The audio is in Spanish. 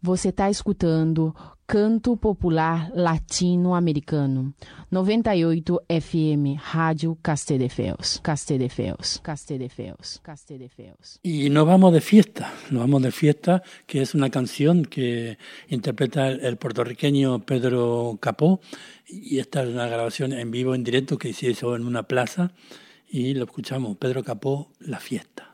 Você está escutando Canto Popular Latino-Americano, 98 FM, Rádio Castelldefels, Castelldefels, Castelldefels, Castelldefels. Y nos vamos de fiesta, que es una canción que interpreta el puertorriqueño Pedro Capó, y esta es una grabación en vivo, en directo, que se hizo en una plaza, y lo escuchamos, Pedro Capó, La Fiesta.